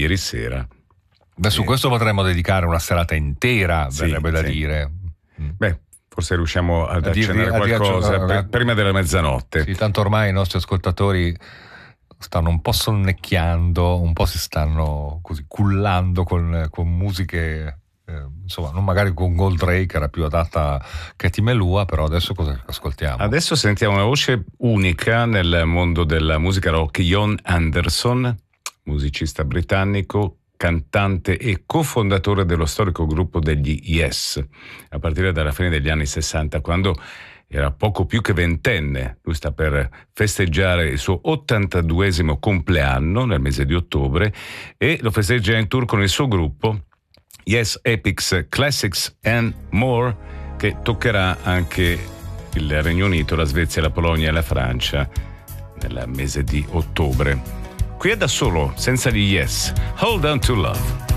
ieri sera. Beh, su questo potremmo dedicare una serata intera, verrebbe da dire. Beh, forse riusciamo ad accennare qualcosa prima della mezzanotte. Sì, tanto ormai i nostri ascoltatori stanno un po' sonnecchiando, un po' si stanno così cullando con musiche, insomma, non magari con Goldrake, che era più adatta a Katy Melua, però adesso cosa ascoltiamo? Adesso sentiamo una voce unica nel mondo della musica rock, Jon Anderson, musicista britannico, cantante e cofondatore dello storico gruppo degli Yes, a partire dalla fine degli anni 60, quando era poco più che ventenne. Lui sta per festeggiare il suo 82esimo compleanno nel mese di ottobre e lo festeggia in tour con il suo gruppo Yes Epics Classics and More, che toccherà anche il Regno Unito, la Svezia, la Polonia e la Francia nel mese di ottobre. Qui è da solo, senza gli Yes, Hold On To Love.